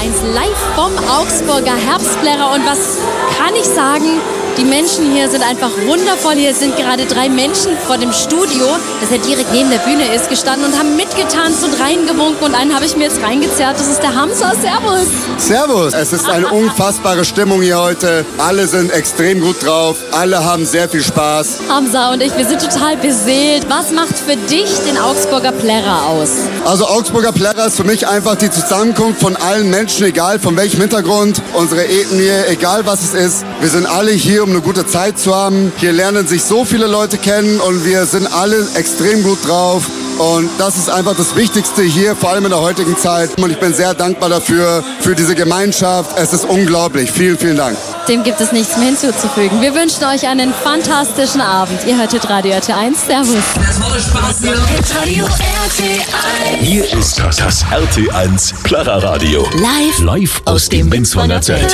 live vom Augsburger Herbstplärrer. Und was kann ich sagen? Die Menschen hier sind einfach wundervoll. Hier sind gerade 3 Menschen vor dem Studio, das ja direkt neben der Bühne ist, gestanden und haben mitgetanzt und reingewunken. Und einen habe ich mir jetzt reingezerrt. Das ist der Hamza. Servus. Servus. Es ist eine unfassbare Stimmung hier heute. Alle sind extrem gut drauf. Alle haben sehr viel Spaß. Hamza und ich, wir sind total beseelt. Was macht für dich den Augsburger Plärrer aus? Also Augsburger Plärrer ist für mich einfach die Zusammenkunft von allen Menschen, egal von welchem Hintergrund, unsere Ethnie, egal was es ist. Wir sind alle hier, um eine gute Zeit zu haben. Hier lernen sich so viele Leute kennen und wir sind alle extrem gut drauf. Und das ist einfach das Wichtigste hier, vor allem in der heutigen Zeit. Und ich bin sehr dankbar dafür, für diese Gemeinschaft. Es ist unglaublich. Vielen, vielen Dank. Dem gibt es nichts mehr hinzuzufügen. Wir wünschen euch einen fantastischen Abend. Ihr hörtet Radio RT1. Servus. Das macht Spaß hier. Radio RT1. Hier ist das RT1 Plärrer Radio. Live aus dem Benzwanger Zelt.